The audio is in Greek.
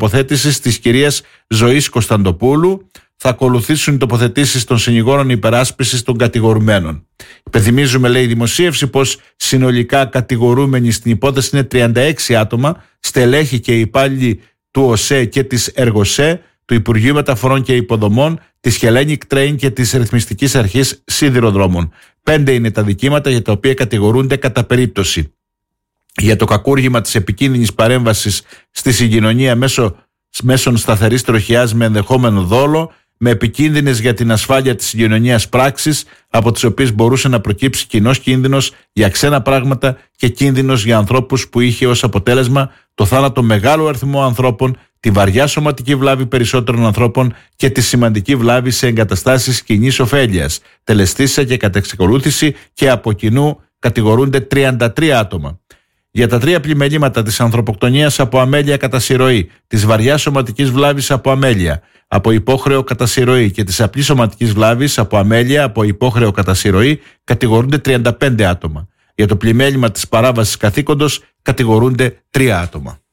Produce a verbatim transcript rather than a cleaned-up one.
τοποθέτησης της κυρίας Ζωής Κωνσταντοπούλου. Θα ακολουθήσουν οι τοποθετήσεις των συνηγόρων υπεράσπισης των κατηγορουμένων. Υπενθυμίζουμε, λέει η δημοσίευση, πως συνολικά κατηγορούμενοι στην υπόθεση είναι τριάντα έξι άτομα, στελέχη και υπάλληλοι του ΟΣΕ και της ΕΡΓΟΣΕ, του Υπουργείου Μεταφορών και Υποδομών, της Hellenic Train και της Ρυθμιστικής Αρχής Σιδηροδρόμων. Πέντε είναι τα δικήματα για τα οποία κατηγορούνται κατά περίπτωση. Για το κακούργημα της επικίνδυνης παρέμβασης στη συγκοινωνία μέσω, μέσων σταθερής τροχιάς με ενδεχόμενο δόλο, με επικίνδυνες για την ασφάλεια της συγκοινωνίας πράξεις, από τις οποίες μπορούσε να προκύψει κοινός κίνδυνος για ξένα πράγματα και κίνδυνος για ανθρώπους, που είχε ως αποτέλεσμα το θάνατο μεγάλου αριθμού ανθρώπων, τη βαριά σωματική βλάβη περισσότερων ανθρώπων και τη σημαντική βλάβη σε εγκαταστάσεις κοινής ωφέλειας. Τελεστήσα και κατ' εξακολούθηση και από κοινού κατηγορούνται τριάντα τρία άτομα. Για τα τρία πλημελήματα της ανθρωποκτονίας από αμέλεια κατά συρροή, της βαριάς σωματικής βλάβης από αμέλεια από υπόχρεο κατά συρροή και της απλής σωματικής βλάβης από αμέλεια από υπόχρεο κατά συρροή κατηγορούνται τριάντα πέντε άτομα. Για το πλημέλημα της παράβασης καθήκοντος κατηγορούνται τρία άτομα.